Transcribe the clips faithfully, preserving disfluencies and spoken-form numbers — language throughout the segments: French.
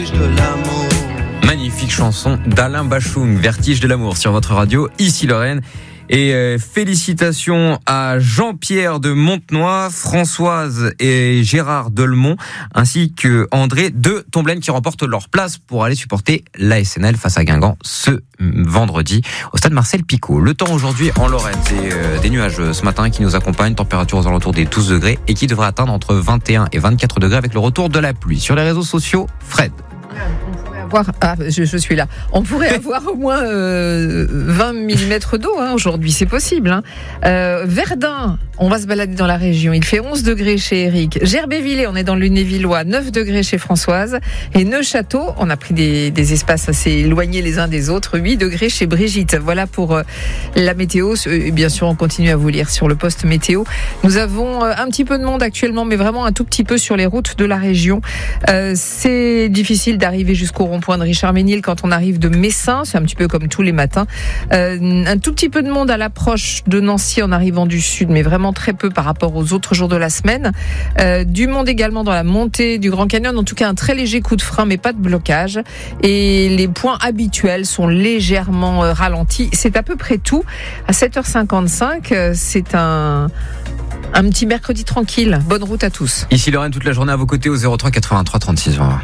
de l'amour. Magnifique chanson d'Alain Bachung, Vertige de l'amour sur votre radio, ici Lorraine. Et euh, félicitations à Jean-Pierre de Montenoy, Françoise et Gérard Delmont, ainsi que André de Tomblaine qui remportent leur place pour aller supporter l'A S N L face à Guingamp ce vendredi au stade Marcel Picot. Le temps aujourd'hui en Lorraine, c'est euh, des nuages ce matin qui nous accompagnent, température aux alentours des douze degrés et qui devrait atteindre entre vingt et un et vingt-quatre degrés avec le retour de la pluie. Sur les réseaux sociaux, Fred. Avoir, ah, je, je suis là. On pourrait avoir au moins euh, vingt millimètres d'eau hein, aujourd'hui, c'est possible. Hein. Euh, Verdun, on va se balader dans la région. Il fait onze degrés chez Eric. Gerbévillers, on est dans le Lunévillois, neuf degrés chez Françoise. Et Neufchâteau, on a pris des, des espaces assez éloignés les uns des autres, huit degrés chez Brigitte. Voilà pour euh, la météo. Et bien sûr, on continue à vous lire sur le poste météo. Nous avons euh, un petit peu de monde actuellement, mais vraiment un tout petit peu sur les routes de la région. Euh, c'est difficile d'arriver jusqu'au rond-point de Richard-Ménil quand on arrive de Messin, c'est un petit peu comme tous les matins. Euh, un tout petit peu de monde à l'approche de Nancy en arrivant du sud, mais vraiment très peu par rapport aux autres jours de la semaine. Euh, du monde également dans la montée du Grand Canyon, en tout cas un très léger coup de frein, mais pas de blocage. Et les points habituels sont légèrement ralentis. C'est à peu près tout. À sept heures cinquante-cinq, c'est un... un petit mercredi tranquille. Bonne route à tous. Ici Lorraine, toute la journée à vos côtés au zéro trois quatre-vingt-trois trente-six vingt.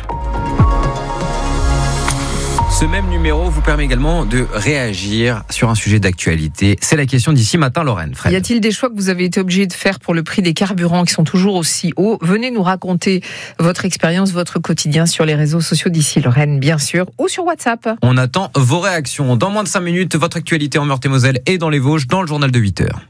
Ce même numéro vous permet également de réagir sur un sujet d'actualité. C'est la question d'ici matin, Lorraine. Fred. Y a-t-il des choix que vous avez été obligé de faire pour le prix des carburants qui sont toujours aussi hauts ? Venez nous raconter votre expérience, votre quotidien sur les réseaux sociaux d'ici Lorraine, bien sûr, ou sur WhatsApp. On attend vos réactions. Dans moins de cinq minutes, votre actualité en Meurthe-et-Moselle et dans les Vosges, dans le journal de huit heures.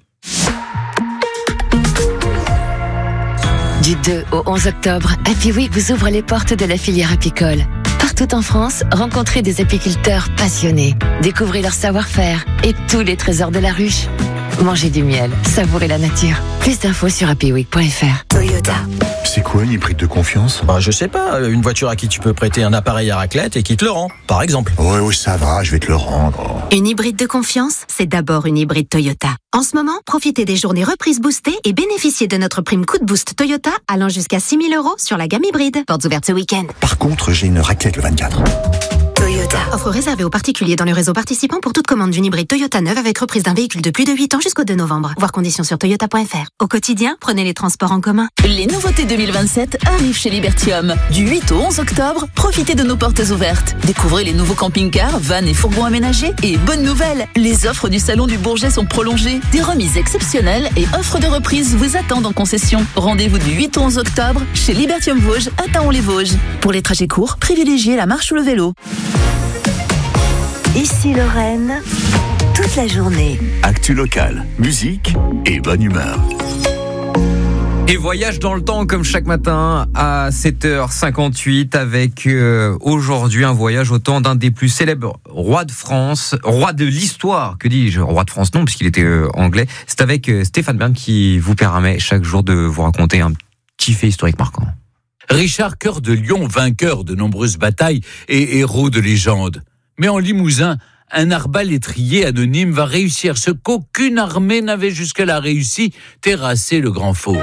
Du deux au onze octobre, Happy Week vous ouvre les portes de la filière apicole. Partout en France, rencontrez des apiculteurs passionnés. Découvrez leur savoir-faire et tous les trésors de la ruche. Mangez du miel, savourez la nature. Plus d'infos sur happy week point f r. Toyota. C'est quoi une hybride de confiance ? Bah, je sais pas, une voiture à qui tu peux prêter un appareil à raclette et qui te le rend, par exemple. Ouais, ouais, ça va, je vais te le rendre. Une hybride de confiance, c'est d'abord une hybride Toyota. En ce moment, profitez des journées reprises boostées et bénéficiez de notre prime coup de boost Toyota allant jusqu'à six mille euros sur la gamme hybride. Portes ouvertes ce week-end. Par contre, j'ai une raclette le vingt-quatre. Toyota. Offre réservée aux particuliers dans le réseau participant pour toute commande d'une hybride Toyota neuve avec reprise d'un véhicule de plus de huit ans jusqu'au deux novembre. Voir conditions sur toyota point f r. Au quotidien, prenez les transports en commun. Les nouveautés deux mille vingt-sept arrivent chez Libertium. Du huit au onze octobre, profitez de nos portes ouvertes. Découvrez les nouveaux camping-cars, vannes et fourgons aménagés. Et bonne nouvelle, les offres du Salon du Bourget sont prolongées. Des remises exceptionnelles et offres de reprise vous attendent en concession. Rendez-vous du huit au onze octobre chez Libertium Vosges à Taon-les-Vosges. Pour les trajets courts, privilégiez la marche ou le vélo. Ici Lorraine, toute la journée. Actu locale, musique et bonne humeur. Et voyage dans le temps comme chaque matin à sept heures cinquante-huit avec euh, aujourd'hui un voyage au temps d'un des plus célèbres rois de France, roi de l'histoire, que dis-je, roi de France non puisqu'il était euh, anglais. C'est avec euh, Stéphane Bern qui vous permet chaque jour de vous raconter un petit fait historique marquant. Richard Cœur de Lion, vainqueur de nombreuses batailles et héros de légende. Mais en Limousin, un arbalétrier anonyme va réussir ce qu'aucune armée n'avait jusque-là réussi, terrasser le Grand Fauve.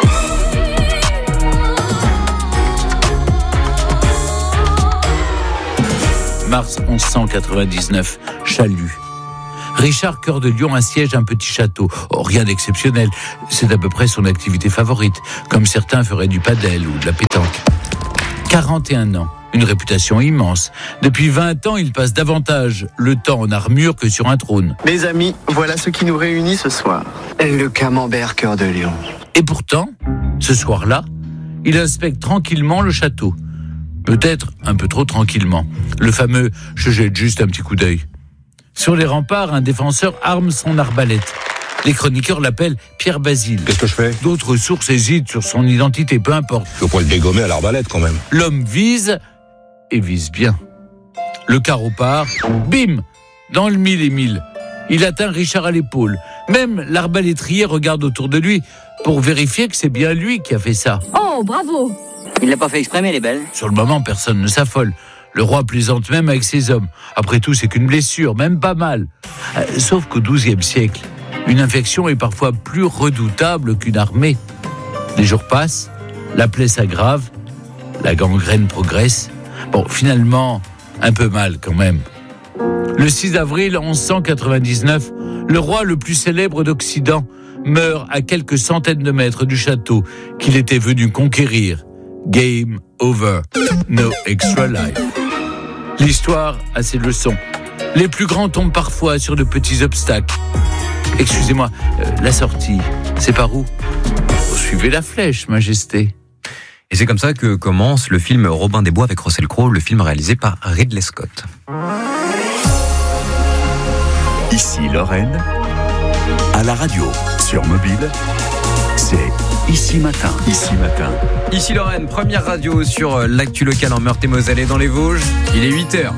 Mars mille cent quatre-vingt-dix-neuf, Chalut. Richard Cœur de Lion assiège un petit château. Oh, rien d'exceptionnel, c'est à peu près son activité favorite, comme certains feraient du padel ou de la pétanque. quarante et un ans. Une réputation immense. Depuis vingt ans, il passe davantage le temps en armure que sur un trône. Mes amis, voilà ce qui nous réunit ce soir. Le camembert Cœur de Lion. Et pourtant, ce soir-là, il inspecte tranquillement le château. Peut-être un peu trop tranquillement. Le fameux « je jette juste un petit coup d'œil ». Sur les remparts, un défenseur arme son arbalète. Les chroniqueurs l'appellent Pierre Basile. Qu'est-ce que je fais ? D'autres sources hésitent sur son identité, peu importe. Je peux pas le dégommer à l'arbalète quand même. L'homme vise... et vise bien. Le carreau part, bim, dans le mille et mille. Il atteint Richard à l'épaule. Même l'arbalétrier regarde autour de lui pour vérifier que c'est bien lui qui a fait ça. Oh, bravo! Il l'a pas fait exprès, mais elle est belle. Sur le moment, personne ne s'affole. Le roi plaisante même avec ses hommes. Après tout, c'est qu'une blessure, même pas mal. Euh, sauf qu'au douzième siècle, une infection est parfois plus redoutable qu'une armée. Les jours passent, la plaie s'aggrave, la gangrène progresse. Bon, finalement, un peu mal quand même. Le six avril onze cent quatre-vingt-dix-neuf, le roi le plus célèbre d'Occident meurt à quelques centaines de mètres du château qu'il était venu conquérir. Game over, no extra life. L'histoire a ses leçons. Les plus grands tombent parfois sur de petits obstacles. Excusez-moi, euh, la sortie, c'est par où ? Vous suivez la flèche, Majesté. Et c'est comme ça que commence le film Robin des Bois avec Russell Crowe, le film réalisé par Ridley Scott. Ici Lorraine, à la radio, sur mobile, c'est Ici Matin. Ici Matin. Ici Lorraine, première radio sur l'actu locale en Meurthe-et-Moselle et dans les Vosges. Il est huit heures.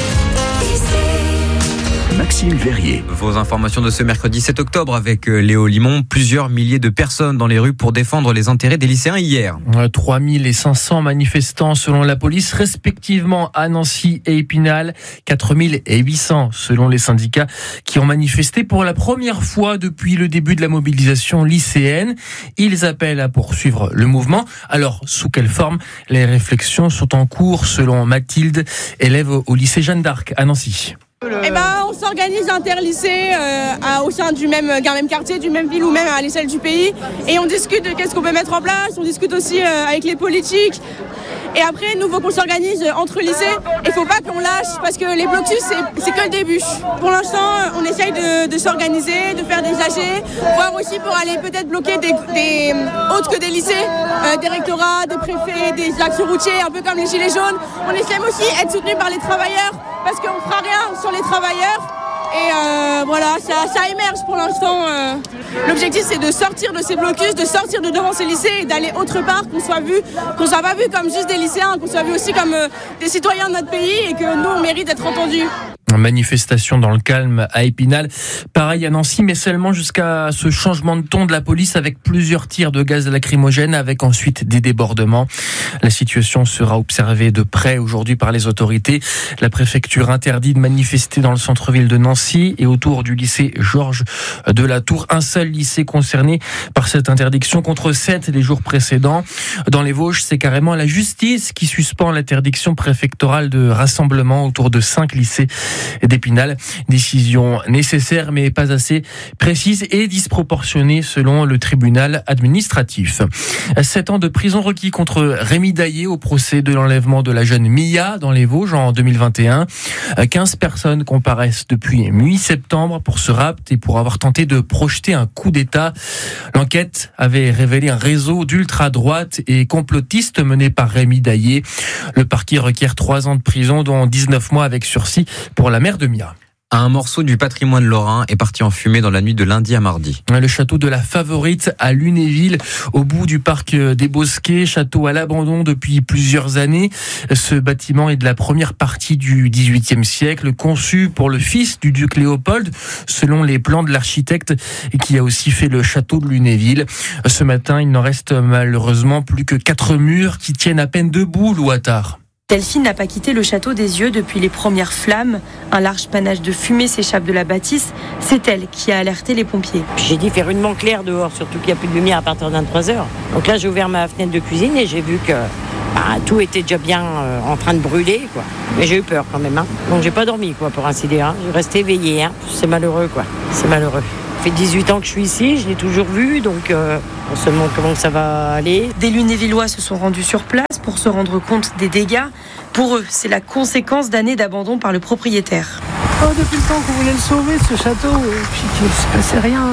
Maxime Verrier. Vos informations de ce mercredi sept octobre avec Léo Limon. Plusieurs milliers de personnes dans les rues pour défendre les intérêts des lycéens hier. trois mille cinq cents manifestants selon la police, respectivement à Nancy et Épinal. quatre mille huit cents selon les syndicats qui ont manifesté pour la première fois depuis le début de la mobilisation lycéenne. Ils appellent à poursuivre le mouvement. Alors, sous quelle forme ? Les réflexions sont en cours selon Mathilde, élève au lycée Jeanne d'Arc à Nancy. Eh ben, on s'organise interlycées euh, à, au sein du même, d'un même quartier, du même ville ou même à l'échelle du pays. Et on discute de qu'est-ce qu'on peut mettre en place, on discute aussi euh, avec les politiques. Et après, nous, il faut qu'on s'organise entre lycées. Il ne faut pas qu'on lâche parce que les blocus, c'est, c'est que le début. Pour l'instant, on essaye de, de s'organiser, de faire des A G, voire aussi pour aller peut-être bloquer des, des autres que des lycées, euh, des rectorats, des préfets, des axes routiers, un peu comme les Gilets jaunes. On essaie aussi d'être soutenu par les travailleurs parce qu'on ne fera rien sans les travailleurs. Et euh, voilà, ça, ça émerge pour l'instant. Euh. L'objectif, c'est de sortir de ces blocus, de sortir de devant ces lycées et d'aller autre part, qu'on soit vu, qu'on soit pas vu comme juste des lycéens, qu'on soit vu aussi comme euh, des citoyens de notre pays et que nous, on mérite d'être entendus. Manifestation dans le calme à Épinal, pareil à Nancy, mais seulement jusqu'à ce changement de ton de la police avec plusieurs tirs de gaz lacrymogène, avec ensuite des débordements. La situation sera observée de près aujourd'hui par les autorités. La préfecture interdit de manifester dans le centre-ville de Nancy et autour du lycée Georges de la Tour. Un seul lycée concerné par cette interdiction contre sept les jours précédents. Dans les Vosges, c'est carrément la justice qui suspend l'interdiction préfectorale de rassemblement autour de cinq lycées d'Épinal. Décision nécessaire mais pas assez précise et disproportionnée selon le tribunal administratif. Sept ans de prison requis contre Rémi Daillé au procès de l'enlèvement de la jeune Mia dans les Vosges en deux mille vingt et un. quinze personnes comparaissent depuis mi-septembre pour ce rapt et pour avoir tenté de projeter un coup d'État. L'enquête avait révélé un réseau d'ultra-droite et complotistes mené par Rémi Daillé. Le parquet requiert trois ans de prison dont dix-neuf mois avec sursis pour la mère de Mia. Un morceau du patrimoine lorrain est parti en fumée dans la nuit de lundi à mardi. Le château de la Favorite à Lunéville, au bout du parc des Bosquets, château à l'abandon depuis plusieurs années. Ce bâtiment est de la première partie du dix-huitième siècle, conçu pour le fils du duc Léopold, selon les plans de l'architecte qui a aussi fait le château de Lunéville. Ce matin, il n'en reste malheureusement plus que quatre murs qui tiennent à peine debout, Lou Attard. Delphine n'a pas quitté le château des yeux depuis les premières flammes. Un large panache de fumée s'échappe de la bâtisse. C'est elle qui a alerté les pompiers. J'ai dit faire rudement clair dehors, surtout qu'il n'y a plus de lumière à partir de vingt-trois heures. Donc là, j'ai ouvert ma fenêtre de cuisine et j'ai vu que bah, tout était déjà bien euh, en train de brûler, quoi. Mais j'ai eu peur quand même. Hein. Donc j'ai pas dormi, quoi, pour ainsi dire. Hein. Je restais éveillée. Hein. C'est malheureux, quoi. C'est malheureux. Ça fait dix-huit ans que je suis ici, je l'ai toujours vu, donc euh, on se demande comment ça va aller. Des Lunévillois se sont rendus sur place pour se rendre compte des dégâts. Pour eux, c'est la conséquence d'années d'abandon par le propriétaire. Oh, depuis le temps qu'on voulait le sauver, ce château, et puis qu'il ne se passait rien.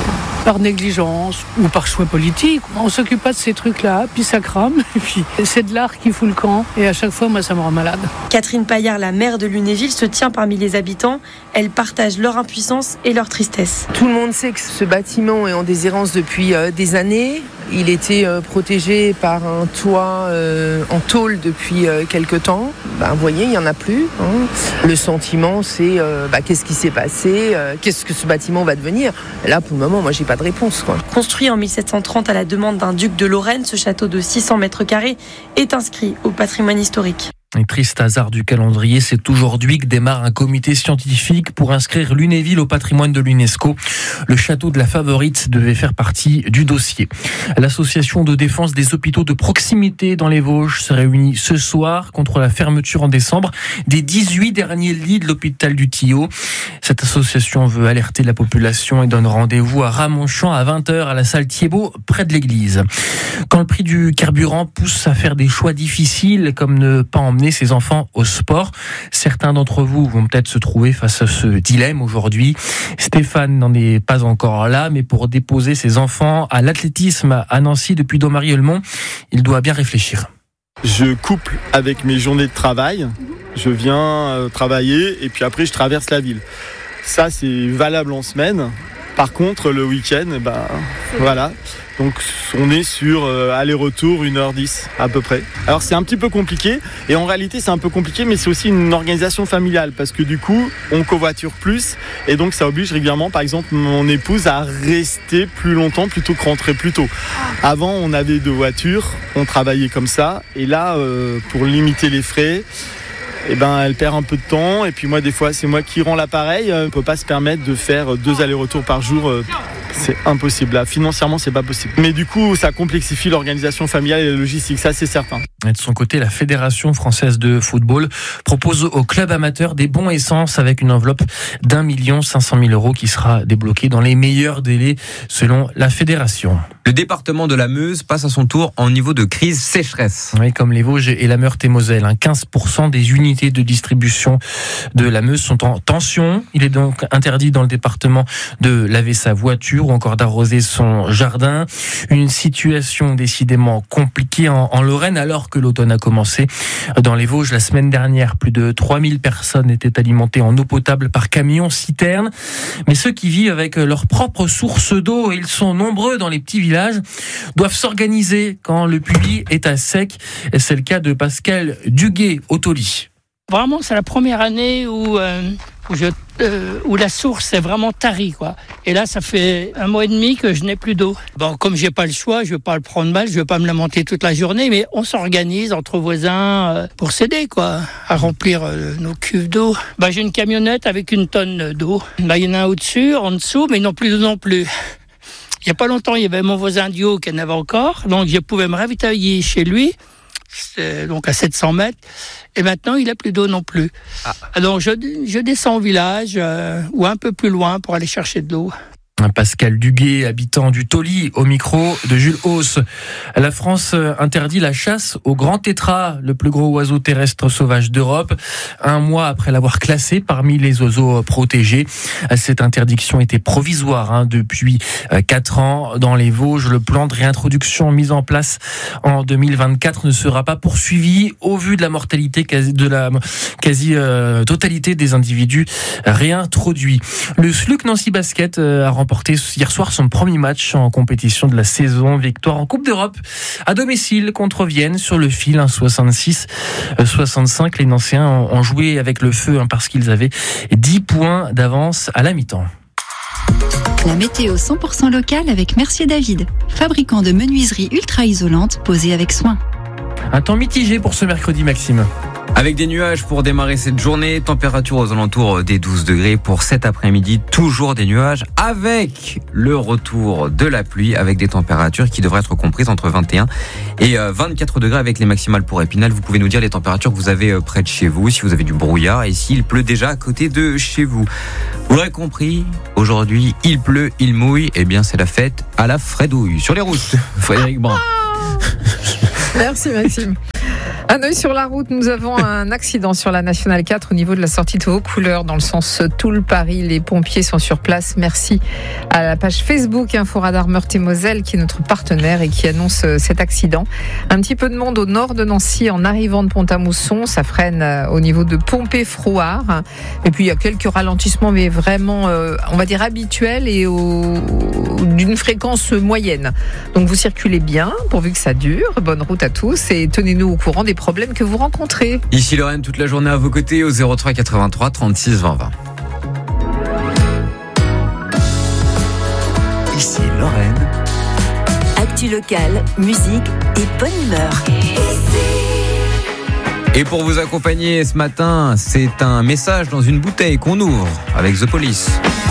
Par négligence ou par choix politique, on ne s'occupe pas de ces trucs-là, puis ça crame, et puis c'est de l'art qui fout le camp, et à chaque fois, moi, ça me rend malade. Catherine Paillard, la maire de Lunéville, se tient parmi les habitants. Elle partage leur impuissance et leur tristesse. Tout le monde sait que ce bâtiment est en déshérence depuis euh, des années. Il était euh, protégé par un toit euh, en tôle depuis euh, quelques temps. Ben, vous voyez, il n'y en a plus. Hein. Le sentiment, c'est euh, bah, qu'est-ce qui s'est passé, euh, qu'est-ce que ce bâtiment va devenir. Et là, pour le moment, moi, j'ai pas de réponse, quoi. Construit en mille sept cent trente à la demande d'un duc de Lorraine, ce château de six cents mètres carrés est inscrit au patrimoine historique. Un triste hasard du calendrier, c'est aujourd'hui que démarre un comité scientifique pour inscrire Lunéville au patrimoine de l'UNESCO. Le château de la Favorite devait faire partie du dossier. L'association de défense des hôpitaux de proximité dans les Vosges se réunit ce soir contre la fermeture en décembre des dix-huit derniers lits de l'hôpital du Tillot. Cette association veut alerter la population et donne rendez-vous à Ramonchamp à vingt heures à la salle Thiebaud près de l'église. Quand le prix du carburant pousse à faire des choix difficiles comme ne pas emmener ses enfants au sport. Certains d'entre vous vont peut-être se trouver face à ce dilemme aujourd'hui. Stéphane n'en est pas encore là, mais pour déposer ses enfants à l'athlétisme à Nancy depuis Dommarie-Helmont, il doit bien réfléchir. Je couple avec mes journées de travail. Je viens travailler et puis après je traverse la ville. Ça, c'est valable en semaine. Par contre, le week-end, ben, voilà. Donc, on est sur euh, aller-retour une heure dix à peu près. Alors, c'est un petit peu compliqué. Et en réalité, c'est un peu compliqué, mais c'est aussi une organisation familiale. Parce que du coup, on covoiture plus. Et donc, ça oblige régulièrement, par exemple, mon épouse à rester plus longtemps plutôt que rentrer plus tôt. Avant, on avait deux voitures. On travaillait comme ça. Et là, euh, pour limiter les frais, eh ben, elle perd un peu de temps. Et puis moi, des fois, c'est moi qui rends l'appareil. On ne peut pas se permettre de faire deux allers-retours par jour. C'est impossible. Là, financièrement, c'est pas possible. Mais du coup, ça complexifie l'organisation familiale et la logistique. Ça, c'est certain. Et de son côté, la Fédération française de football propose aux clubs amateurs des bons essence avec une enveloppe d'un million cinq cent mille euros qui sera débloquée dans les meilleurs délais selon la Fédération. Le département de la Meuse passe à son tour en niveau de crise sécheresse. Oui, comme les Vosges et la Meurthe-et-Moselle. quinze pour cent des unités de distribution de la Meuse sont en tension. Il est donc interdit dans le département de laver sa voiture ou encore d'arroser son jardin. Une situation décidément compliquée en, en Lorraine alors que l'automne a commencé. Dans les Vosges, la semaine dernière, plus de trois mille personnes étaient alimentées en eau potable par camion citerne. Mais ceux qui vivent avec leurs propres sources d'eau, et ils sont nombreux dans les petits villages, doivent s'organiser quand le puits est à sec. Et c'est le cas de Pascal Duguet au Tauly. Vraiment, c'est la première année où, euh, où, je, euh, où la source est vraiment tarie, quoi. Et là, ça fait un mois et demi que je n'ai plus d'eau. Bon, comme j'ai pas le choix, je vais pas le prendre mal, je vais pas me lamenter toute la journée, mais on s'organise entre voisins euh, pour s'aider, quoi, à remplir euh, nos cuves d'eau. Bah, j'ai une camionnette avec une tonne d'eau. Bah, il y en a un au-dessus, en dessous, mais non plus d'eau non plus. Il y a pas longtemps, il y avait mon voisin du haut qui en avait encore, donc je pouvais me ravitailler chez lui. C'est donc à sept cents mètres, et maintenant il n'a plus d'eau non plus. Ah. Alors je, je descends au village euh, ou un peu plus loin pour aller chercher de l'eau. Pascal Duguet, habitant du Tauly, au micro de Jules Hauss. La France interdit la chasse au grand tétras, le plus gros oiseau terrestre sauvage d'Europe, un mois après l'avoir classé parmi les oiseaux protégés. Cette interdiction était provisoire hein, depuis quatre ans. Dans les Vosges, le plan de réintroduction mis en place en deux mille vingt-quatre ne sera pas poursuivi au vu de la mortalité quasi, de la quasi-totalité des individus réintroduits. Le S L U C Nancy Basket a remporté hier soir son premier match en compétition de la saison. Victoire en Coupe d'Europe à domicile contre Vienne sur le fil, hein, soixante-six à soixante-cinq. Les Nancéens ont joué avec le feu hein, parce qu'ils avaient dix points d'avance à la mi-temps. La météo cent pour cent locale avec Mercier David, fabricant de menuiseries ultra isolantes posées avec soin. Un temps mitigé pour ce mercredi, Maxime. Avec des nuages pour démarrer cette journée, température aux alentours des douze degrés pour cet après-midi, toujours des nuages avec le retour de la pluie, avec des températures qui devraient être comprises entre vingt et un et vingt-quatre degrés avec les maximales pour Épinal. Vous pouvez nous dire les températures que vous avez près de chez vous, si vous avez du brouillard et s'il pleut déjà à côté de chez vous. Vous l'aurez compris, aujourd'hui il pleut, il mouille, et bien c'est la fête à la fredouille sur les routes. Frédéric Brun. Merci Maxime. Un œil sur la route, nous avons un accident sur la Nationale quatre au niveau de la sortie de Vaucouleurs dans le sens Toul-Paris. Les pompiers sont sur place. Merci à la page Facebook Inforadar Meurthe-et-Moselle qui est notre partenaire et qui annonce cet accident. Un petit peu de monde au nord de Nancy en arrivant de Pont-à-Mousson. Ça freine au niveau de Pompée-Frouard. Et puis il y a quelques ralentissements mais vraiment, euh, on va dire habituels et au, d'une fréquence moyenne. Donc vous circulez bien pourvu que ça dure. Bonne route à tous et tenez-nous au courant des problèmes que vous rencontrez. Ici Lorraine, toute la journée à vos côtés au zéro trois quatre-vingt-trois trente-six vingt vingt. Ici Lorraine. Actu locale, musique et bonne humeur. Et pour vous accompagner ce matin, c'est un message dans une bouteille qu'on ouvre avec The Police.